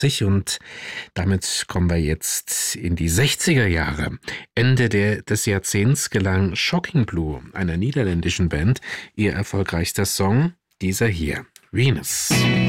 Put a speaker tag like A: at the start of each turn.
A: Und damit kommen wir jetzt in die 60er Jahre. Ende des Jahrzehnts gelang Shocking Blue, einer niederländischen Band, ihr erfolgreichster Song, dieser hier, Venus.